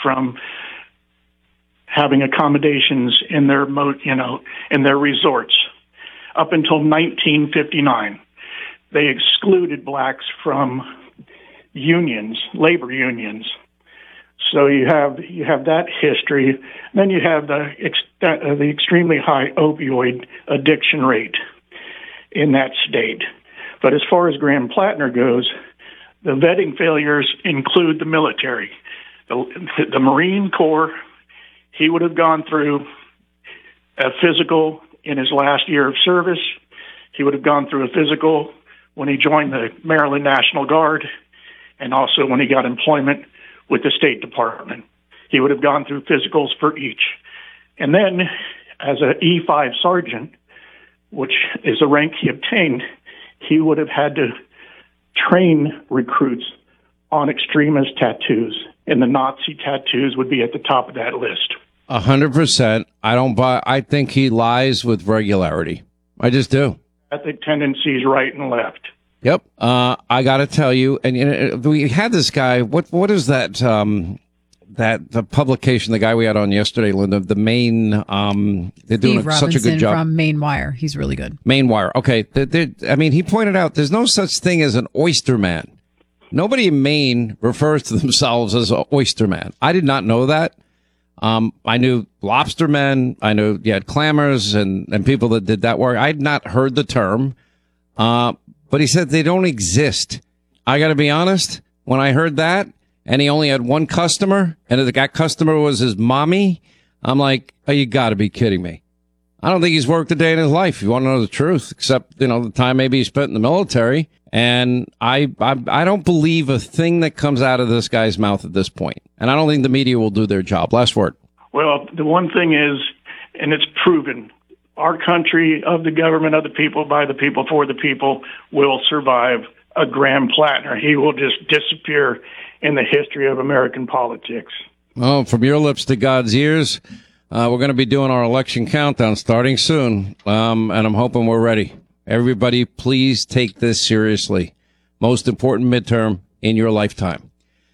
from having accommodations in their in their resorts. Up until 1959, they excluded blacks from unions, labor unions. So you have that history. Then you have the extremely high opioid addiction rate in that state. But as far as Graham Plattner goes, the vetting failures include the military, the Marine Corps. He would have gone through a physical in his last year of service. He would have gone through a physical when he joined the Maryland National Guard, and also when he got employment with the State Department. He would have gone through physicals for each. And then, as an E5 sergeant, which is a rank he obtained, he would have had to train recruits on extremist tattoos, and the Nazi tattoos would be at the top of that list. 100%. I don't buy. I think he lies with regularity. I just do. Ethnic tendencies, right and left. Yep. I got to tell you, and we had this guy. What is that? The publication, the guy we had on yesterday, Linda. The Maine. They're doing such a good job from Maine Wire. He's really good. Maine Wire. Okay. I mean, he pointed out there's no such thing as an oyster man. Nobody in Maine refers to themselves as an oyster man. I did not know that. I knew lobster men. I knew you had clammers and people that did that work. I had not heard the term. But he said they don't exist. I got to be honest. When I heard that, and he only had one customer, and that customer was his mommy, I'm like, oh, you got to be kidding me. I don't think he's worked a day in his life. You want to know the truth, except, the time maybe he spent in the military. And I don't believe a thing that comes out of this guy's mouth at this point. And I don't think the media will do their job. Last word. Well, the one thing is, and it's proven, our country, of the government, of the people, by the people, for the people, will survive a Graham Plattner. He will just disappear in the history of American politics. Oh, from your lips to God's ears. We're going to be doing our election countdown starting soon, and I'm hoping we're ready. Everybody, please take this seriously. Most important midterm in your lifetime.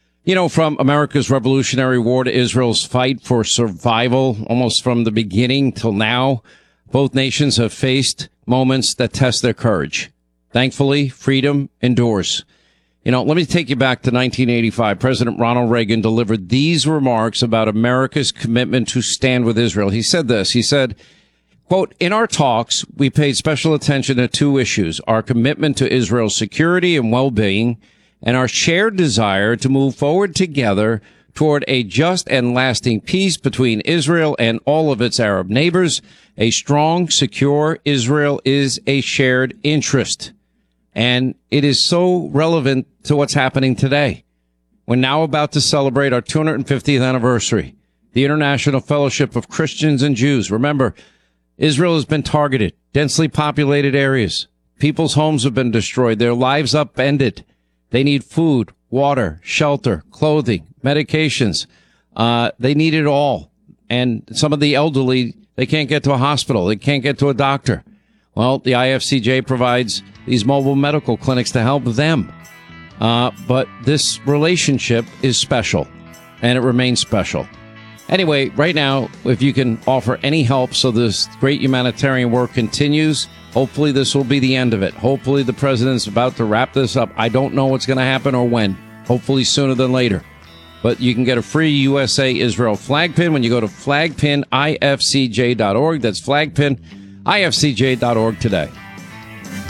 From America's Revolutionary War to Israel's fight for survival, almost from the beginning till now, both nations have faced moments that test their courage. Thankfully, freedom endures. Let me take you back to 1985. President Ronald Reagan delivered these remarks about America's commitment to stand with Israel. He said this. He said, quote, "In our talks, we paid special attention to two issues, our commitment to Israel's security and well-being, and our shared desire to move forward together toward a just and lasting peace between Israel and all of its Arab neighbors. A strong, secure Israel is a shared interest." And it is so relevant to what's happening today. We're now about to celebrate our 250th anniversary, the International Fellowship of Christians and Jews. Remember, Israel has been targeted, densely populated areas. People's homes have been destroyed, their lives upended. They need food, water, shelter, clothing, medications. They need it all. And some of the elderly, they can't get to a hospital. They can't get to a doctor. Well, the IFCJ provides these mobile medical clinics to help them. But this relationship is special, and it remains special. Anyway, right now, if you can offer any help so this great humanitarian work continues, hopefully this will be the end of it. Hopefully the president's about to wrap this up. I don't know what's going to happen or when. Hopefully sooner than later. But you can get a free USA Israel flag pin when you go to flagpinifcj.org. That's flagpinifcj.org today.